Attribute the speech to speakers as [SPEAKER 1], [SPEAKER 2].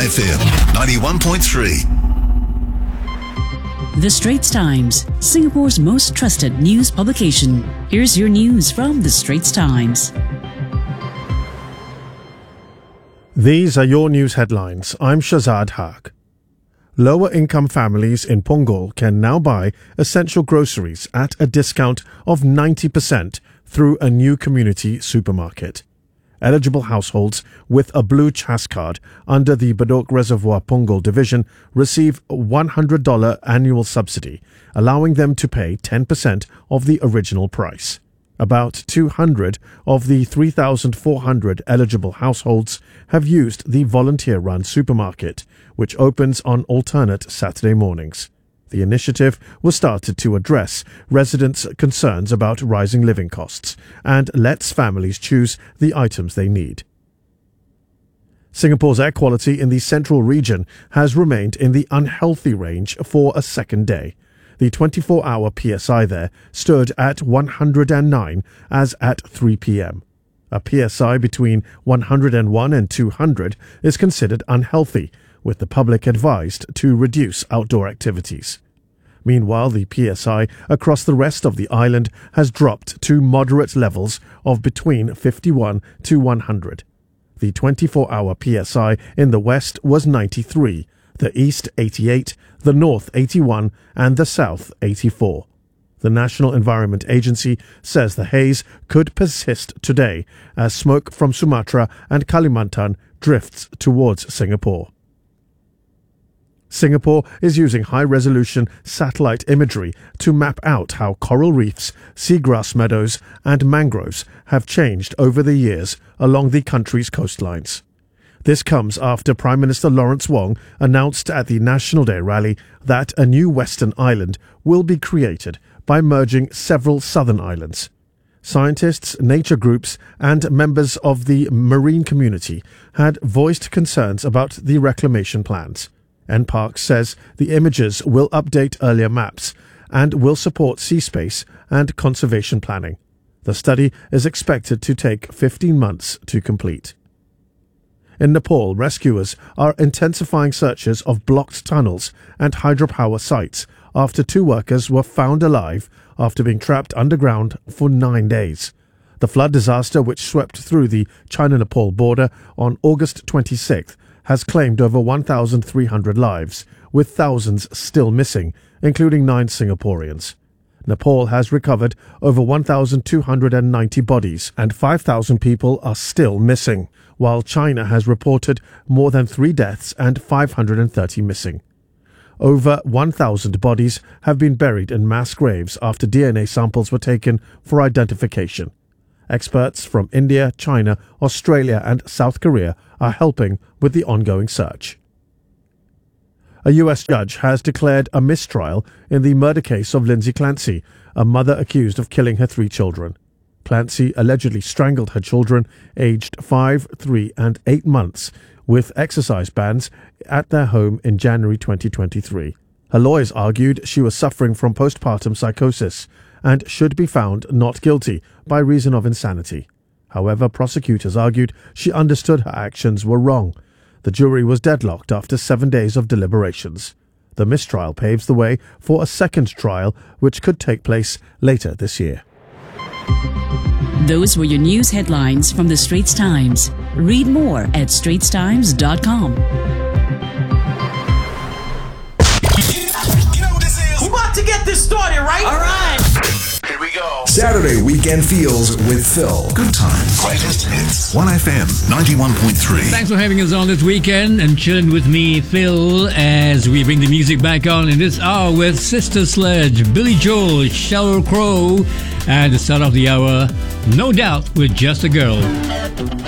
[SPEAKER 1] 1FM 91.3.
[SPEAKER 2] The Straits Times, Singapore's most trusted news publication. Here's your news from The Straits Times.
[SPEAKER 3] These are your news headlines. I'm Shazad Haq. Lower income families in Punggol can now buy essential groceries at a discount of 90% through a new community supermarket. Eligible households with a Blue CHAS card under the Bedok Reservoir Punggol division receive a $100 annual subsidy, allowing them to pay 10% of the original price. About 200 of the 3,400 eligible households have used the volunteer-run supermarket, which opens on alternate Saturday mornings. The initiative was started to address residents' concerns about rising living costs and lets families choose the items they need. Singapore's air quality in the central region has remained in the unhealthy range for a second day. The 24-hour PSI there stood at 109 as at 3 p.m. A PSI between 101 and 200 is considered unhealthy, with the public advised to reduce outdoor activities. Meanwhile, the PSI across the rest of the island has dropped to moderate levels of between 51 to 100. The 24-hour PSI in the west was 93, the east 88, the north 81, and the south 84. The National Environment Agency says the haze could persist today as smoke from Sumatra and Kalimantan drifts towards Singapore. Singapore is using high-resolution satellite imagery to map out how coral reefs, seagrass meadows and mangroves have changed over the years along the country's coastlines. This comes after Prime Minister Lawrence Wong announced at the National Day rally that a new western island will be created by merging several southern islands. Scientists, nature groups and members of the marine community had voiced concerns about the reclamation plans. NParks says the images will update earlier maps and will support sea space and conservation planning. The study is expected to take 15 months to complete. In Nepal, rescuers are intensifying searches of blocked tunnels and hydropower sites after 2 workers were found alive after being trapped underground for 9 days. The flood disaster, which swept through the China-Nepal border on August 26th, has claimed over 1,300 lives, with thousands still missing, including 9 Singaporeans. Nepal has recovered over 1,290 bodies and 5,000 people are still missing, while China has reported more than 3 deaths and 530 missing. Over 1,000 bodies have been buried in mass graves after DNA samples were taken for identification. Experts from India, China, Australia and South Korea are helping with the ongoing search. A US judge has declared a mistrial in the murder case of Lindsay Clancy, a mother accused of killing her 3 children. Clancy allegedly strangled her children, aged 5, 3 and 8 months, with exercise bands at their home in January 2023. Her lawyers argued she was suffering from postpartum psychosis and should be found not guilty by reason of insanity. However, prosecutors argued she understood her actions were wrong. The jury was deadlocked after 7 days of deliberations. The mistrial paves the way for a second trial, which could take place later this year.
[SPEAKER 2] Those were your news headlines from The Straits Times. Read more at straitstimes.com.
[SPEAKER 4] You know what this is? We're about to get this started, right? All right. Here we go.
[SPEAKER 1] Saturday Weekend Feels with Phil. Good times. Greatest hits. 1FM 91.3.
[SPEAKER 5] Thanks for having us on this weekend and chilling with me, Phil, as we bring the music back on in this hour with Sister Sledge, Billy Joel, Sheryl Crow, and the start of the hour, No Doubt, with Just a Girl.